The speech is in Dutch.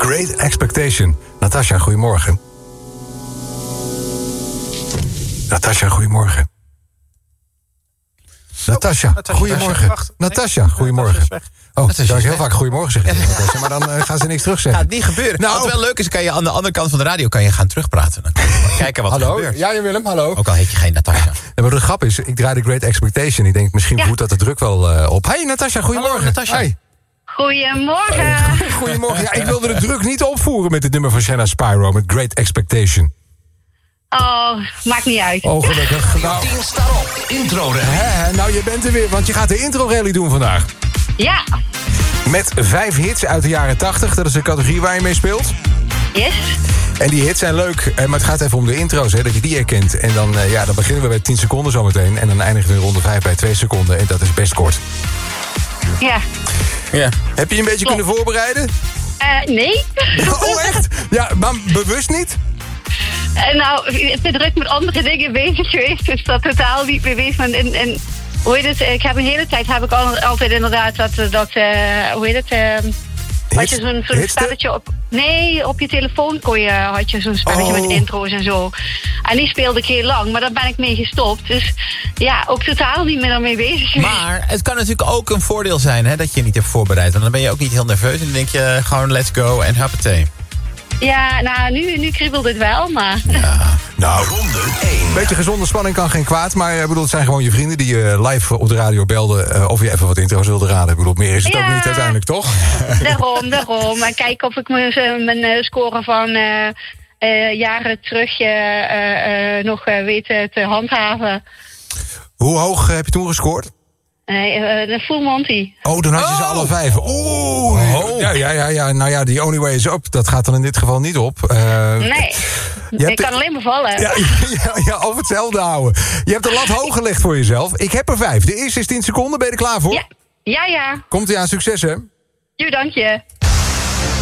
Great Expectation. Natasja, goedemorgen. Natasja, goedemorgen. Natasja, goedemorgen. Natasja, goedemorgen. Oh, dat zou ik heel vaak goedemorgen zeggen. Natasja, maar dan gaan ze niks terugzeggen. Gaat niet gebeuren. Nou, wat wel leuk is, kan je aan de andere kant van de radio gaan terugpraten. Dan kan je kijken wat er gebeurt. Ja, Willem, hallo. Ook al heet je geen Natasja. Ja, maar de grap is, ik draai de Great Expectation. Ik denk, misschien voedt dat de druk wel op. Hey Natasja, goedemorgen. Hallo, Natasja. Hey. Goedemorgen. Goedemorgen. Ja, ik wilde de druk niet opvoeren met het nummer van Shanna Spyro, met Great Expectation. Oh, maakt niet uit. Oh, gelukkig. Nou, 10 staat op. Intro rally. nou, je bent er weer, want je gaat de intro rally doen vandaag. Ja. Met 5 hits uit de jaren 80. Dat is de categorie waar je mee speelt. Yes. En die hits zijn leuk, maar het gaat even om de intro's, hè, dat je die herkent. En dan, dan beginnen we bij 10 seconden zometeen. En dan eindigen we in ronde 5 bij 2 seconden. En dat is best kort. Ja. Ja. Heb je een beetje kunnen voorbereiden? Nee. Oh, echt? Ja, maar bewust niet? Nou, te druk met andere dingen bezig geweest. Dus dat totaal niet mee bezig. En hoe heet het? Ik heb een hele tijd altijd inderdaad dat hoe heet het? Had je zo'n spelletje op... Nee, op je telefoon had je zo'n spelletje met intro's en zo. En die speelde ik heel lang, maar daar ben ik mee gestopt. Dus ja, ook totaal niet meer daarmee bezig geweest. Maar het kan natuurlijk ook een voordeel zijn, hè, dat je niet hebt voorbereid. Want dan ben je ook niet heel nerveus en dan denk je gewoon let's go en huppatee. Ja, nou, nu kriebelt het wel, maar... Ja, nou, Ronde 1. een beetje gezonde spanning kan geen kwaad. Maar ik bedoel, het zijn gewoon je vrienden die je live op de radio belden... of je even wat intro's wilde raden. Ik bedoel, meer is het ook niet uiteindelijk, toch? Daarom. En kijken of ik mijn score van jaren terug nog weet te handhaven. Hoe hoog heb je toen gescoord? De Full Monty. Oh, dan had je ze alle 5. Oeh. Ja. Nou ja, die Only Way is Up. Dat gaat dan in dit geval niet op. Nee, ik kan alleen maar vallen. Ja, of hetzelfde houden. Je hebt de lat hoog gelegd voor jezelf. Ik heb er 5. De eerste is 10 seconden. Ben je er klaar voor? Ja. Komt ie aan, succes hè? Jo, dank je.